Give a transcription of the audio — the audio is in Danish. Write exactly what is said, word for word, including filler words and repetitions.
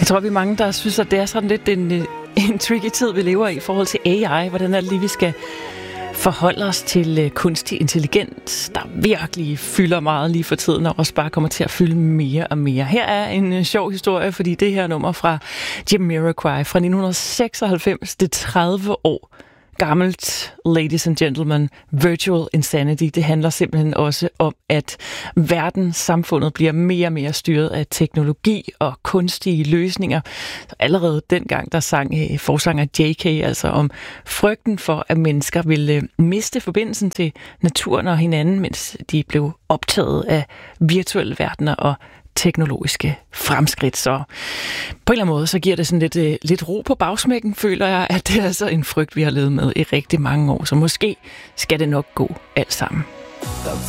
Jeg tror, vi er mange, der synes, at det er sådan lidt en, en tricky tid, vi lever i i forhold til A I. Hvordan er det lige, vi skal forholde os til kunstig intelligens, der virkelig fylder meget lige for tiden, og også bare kommer til at fylde mere og mere. Her er en sjov historie, fordi det her nummer fra Jamiroquai fra nitten seksoghalvfems, det er tredive år gammelt, ladies and gentlemen, virtual insanity. Det handler simpelthen også om, at verdenssamfundet bliver mere og mere styret af teknologi og kunstige løsninger. Så allerede dengang, der sang forsanger J K altså om frygten for, at mennesker ville miste forbindelsen til naturen og hinanden, mens de blev optaget af virtuelle verdener og teknologiske fremskridt. Så på en eller anden måde, så giver det sådan lidt, øh, lidt ro på bagsmækken, føler jeg, at det er altså en frygt, vi har levet med i rigtig mange år. Så måske skal det nok gå alt sammen.